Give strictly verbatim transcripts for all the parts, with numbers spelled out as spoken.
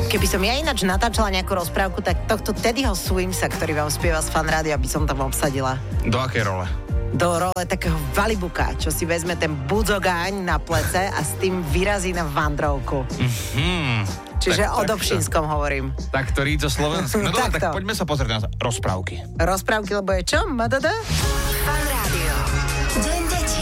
Keby som ja ináč natáčala nejakú rozprávku, tak tohto Teddyho Swimsa, ktorý vám spieva z Fan Rádia, by som tam obsadila. Do akej role? Do role takého valibuka, čo si vezme ten budzogáň na plece a s tým vyrazí na vandrovku. Mhm. Čiže tak, o tak Dobšinskom to, hovorím. Tak to rídzo Slovensku. No dobre, tak poďme sa pozrieť na rozprávky. Rozprávky, lebo je čo? M D D? Fan Rádio. Deň detí.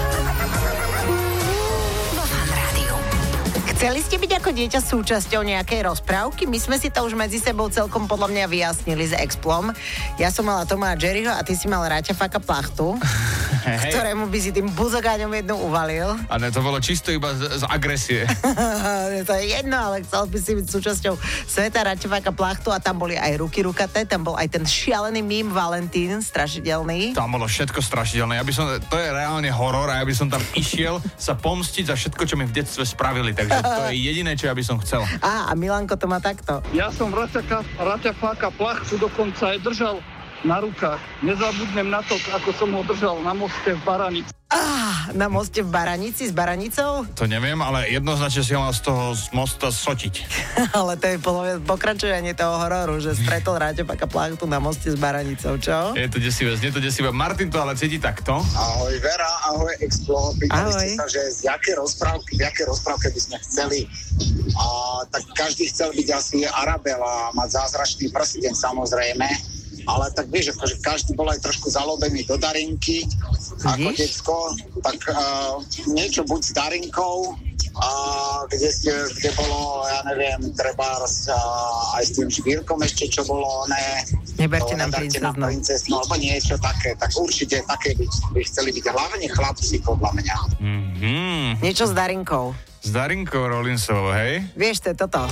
Vo Fan Rádiu. Chceli ste byť ako dieťa súčasťou nejakej rozprávky? My sme si to už medzi sebou celkom podľa mňa vyjasnili s Explom. Ja som mala Toma a Jerryho a ty si mal Ráťa Faka Plachtu, hey. ktorému by si tým buzogáňom jednu uvalil. A ne, to bolo čisto iba z, z agresie. To je jedno, ale chcel by si byť súčasťou sveta Ráťa Faka Plachtu a tam boli aj ruky rukaté, tam bol aj ten šialený mím Valentín, strašidelný. Tam bolo všetko strašidelné. Ja by som, to je reálne horor a ja by som tam išiel sa pomstiť za všetko, čo mi v detstve spravili. Takže to je jediné, čo ja by som chcel. Á, a Milanko to má takto. Ja som Ráťa Faka Plachtu dokonca aj držal na rukách. Nezabudnem na to, ako som ho držal na moste v Baranici. Á, na moste v Baranici s Baranicou? To neviem, ale jednoznačne si ho mal z toho z mosta sotiť. Ale to je pokračovanie toho hororu, že stretol Ráťa Faka Plachtu na moste s Baranicou, čo? Je to desivé, je to desivé. Martin to ale cíti takto. Ahoj Vera, ahoj Explo. Pýtali ste sa, že z jaké rozprávky, v jaké rozprávke by sme chceli. A tak každý chcel byť asi Arabela, mať zázračný prsteň samozrejme. Ale tak vieš, že každý bol aj trošku zalobený do Darinky ako decko, tak uh, niečo buď s Darinkou, uh, kde, ste, kde bolo, ja neviem, treba uh, aj s tým Žvírkom ešte, čo bolo ne, Neberte nám princeznu. princeznu, alebo niečo také, tak určite také by, by chceli byť hlavne chlapci, podľa mňa. Mm-hmm. Niečo s Darinkou. S Darinkou Rolinsovou, hej? Vieš, to je toto.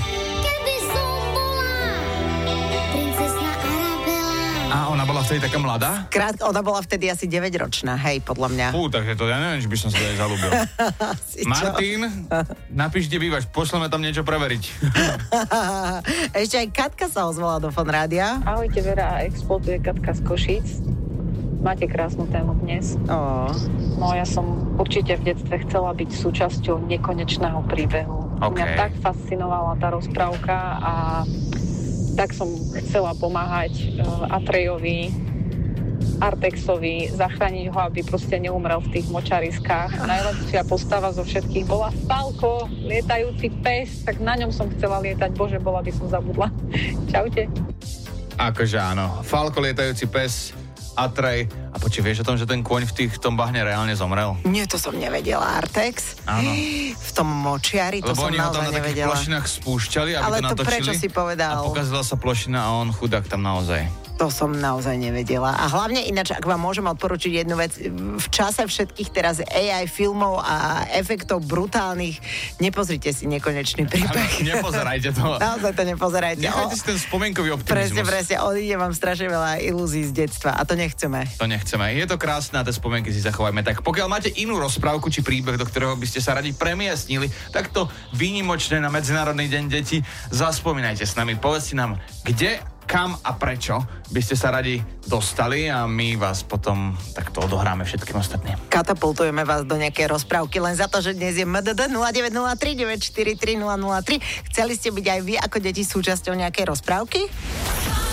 A ona bola vtedy taká mladá? Krátko, ona bola vtedy asi deväťročná, hej, podľa mňa. Fú, takže to ja neviem, či by som sa aj zalúbil. Martin, napíš, kde bývaš, pošleme tam niečo preveriť. Ešte aj Katka sa ozvala do Fan Rádia. Ahojte Vera a Expo, tu je Katka z Košíc. Máte krásnu tému dnes. Oh. No ja som určite v detstve chcela byť súčasťou nekonečného príbehu. Okay. Mňa tak fascinovala tá rozprávka a tak som chcela pomáhať uh, Atrejovi, Artexovi, zachrániť ho, aby proste neumrel v tých močariskách. Najlepšia postava zo všetkých bola Falko, lietajúci pes, tak na ňom som chcela lietať. Bože, bola by som zabudla. Čaute. Akože áno. Falko, lietajúci pes, Atrej. A počuj, vieš o tom, že ten kôň v tých v tom bahne reálne zomrel? Nie, to som nevedela. Artex? Áno. V tom močiari, to lebo som naozaj nevedela. Lebo oni ho tam na takých plošinách spúšťali, aby ale to natočili. Ale to prečo si povedal? A pokazila sa plošina a on chudák tam naozaj. To som naozaj nevedela. A hlavne ináč, ak vám môžem odporučiť jednu vec, v čase všetkých teraz á í filmov a efektov brutálnych, nepozrite si nekonečný príbeh. Ano, nepozerajte to. Naozaj to nepozerajte. Nechajte si ten spomienkový optimizmus. Presne, presne. Odíde vám strašne veľa ilúzií z detstva a to nechceme. To nechceme. Je to krásne a tie spomienky si zachovajme. Tak pokiaľ máte inú rozprávku či príbeh, do ktorého by ste sa radi premiestnili, tak to výnimočne na Medzinárodný deň detí zaspomínajte s nami. Povedzte nám, kde, kam a prečo by ste sa radi dostali a my vás potom takto odohráme všetkým ostatným. Katapultujeme vás do nejakej rozprávky len za to, že dnes je em dé dé nula deväť nula tri deväť štyri tri nula nula tri. Chceli ste byť aj vy ako deti súčasťou nejakej rozprávky?